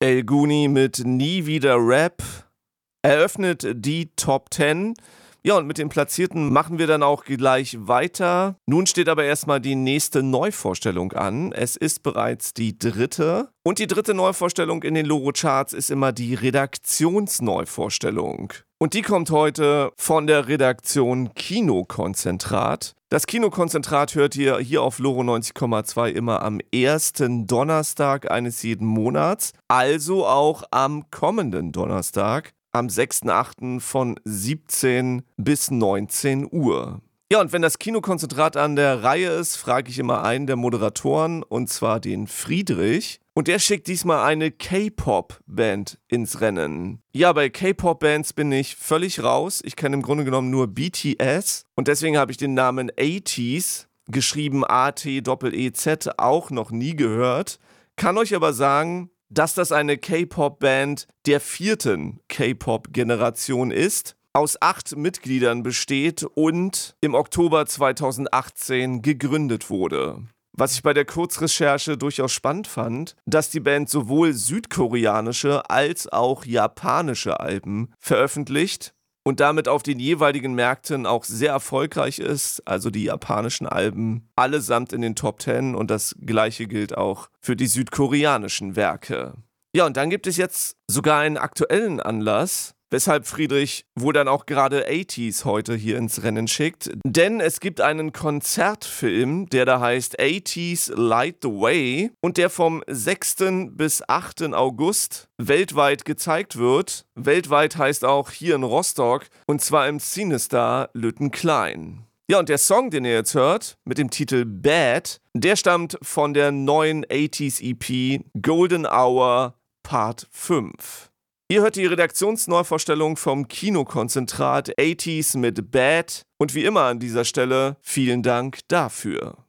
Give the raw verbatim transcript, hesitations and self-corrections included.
El Guni mit Nie wieder Rap eröffnet die Top zehn. Ja, und mit den Platzierten machen wir dann auch gleich weiter. Nun steht aber erstmal die nächste Neuvorstellung an. Es ist bereits die dritte. Und die dritte Neuvorstellung in den Loro-Charts ist immer die Redaktionsneuvorstellung. Und die kommt heute von der Redaktion Kinokonzentrat. Das Kinokonzentrat hört ihr hier auf Loro neunzig Komma zwei immer am ersten Donnerstag eines jeden Monats. Also auch am kommenden Donnerstag. Am sechsten achten von siebzehn bis neunzehn Uhr. Ja, und wenn das Kinokonzentrat an der Reihe ist, frage ich immer einen der Moderatoren, und zwar den Friedrich. Und der schickt diesmal eine K-Pop-Band ins Rennen. Ja, bei K-Pop-Bands bin ich völlig raus. Ich kenne im Grunde genommen nur B T S. Und deswegen habe ich den Namen achtys, geschrieben A T E E Z, auch noch nie gehört. Kann euch aber sagen, dass das eine K-Pop-Band der vierten K-Pop-Generation ist, aus acht Mitgliedern besteht und im Oktober zweitausendachtzehn gegründet wurde. Was ich bei der Kurzrecherche durchaus spannend fand, dass die Band sowohl südkoreanische als auch japanische Alben veröffentlicht und damit auf den jeweiligen Märkten auch sehr erfolgreich ist, also die japanischen Alben allesamt in den Top zehn, und das gleiche gilt auch für die südkoreanischen Werke. Ja, und dann gibt es jetzt sogar einen aktuellen Anlass, weshalb Friedrich wohl dann auch gerade achtys heute hier ins Rennen schickt. Denn es gibt einen Konzertfilm, der da heißt achtys Light the Way und der vom sechsten bis achten August weltweit gezeigt wird. Weltweit heißt auch hier in Rostock, und zwar im Cinestar Lüttenklein. Ja, und der Song, den ihr jetzt hört, mit dem Titel Bad, der stammt von der neuen achtys E P Golden Hour Part fünf. Ihr hört die Redaktionsneuvorstellung vom Kinokonzentrat achtys mit Bad und wie immer an dieser Stelle vielen Dank dafür.